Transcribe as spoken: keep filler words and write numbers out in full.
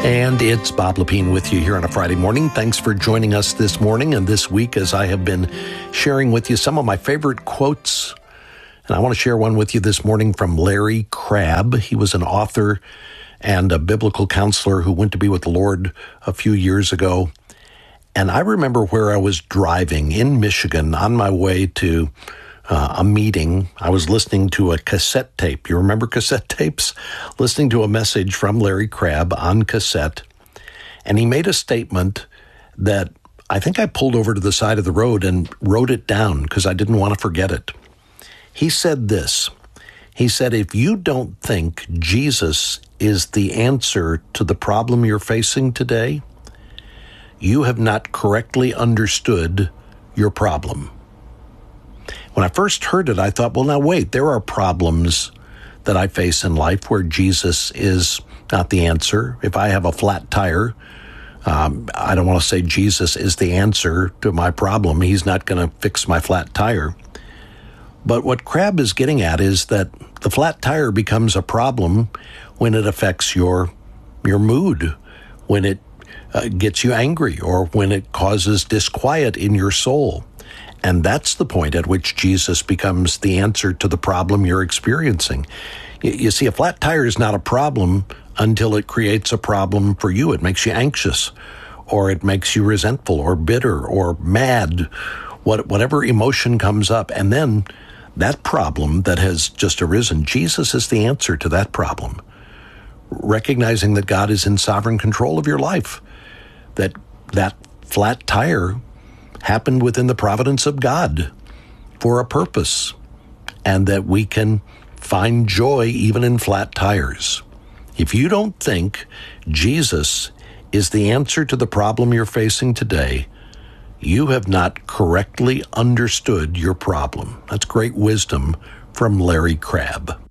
And it's Bob Lepine with you here on a Friday morning. Thanks for joining us this morning and this week as I have been sharing with you some of my favorite quotes. And I want to share one with you this morning from Larry Crabb. He was an author and a biblical counselor who went to be with the Lord a few years ago. And I remember where I was driving in Michigan on my way to uh, a meeting. I was listening to a cassette tape. You remember cassette tapes? Listening to a message from Larry Crabb on cassette. And he made a statement that I think I pulled over to the side of the road and wrote it down because I didn't want to forget it. He said this. He said, if you don't think Jesus is the answer to the problem you're facing today, you have not correctly understood your problem. When I first heard it, I thought, well, now wait, there are problems that I face in life where Jesus is not the answer. If I have a flat tire, um, I don't want to say Jesus is the answer to my problem. He's not going to fix my flat tire. But what Crabb is getting at is that the flat tire becomes a problem when it affects your your mood, when it uh, gets you angry, or when it causes disquiet in your soul. And that's the point at which Jesus becomes the answer to the problem you're experiencing. You, you see, a flat tire is not a problem until it creates a problem for you. It makes you anxious, or it makes you resentful, or bitter, or mad, what, whatever emotion comes up. And then that problem that has just arisen, Jesus is the answer to that problem. Recognizing that God is in sovereign control of your life, that that flat tire happened within the providence of God for a purpose, and that we can find joy even in flat tires. If you don't think Jesus is the answer to the problem you're facing today, you have not correctly understood your problem. That's great wisdom from Larry Crabb.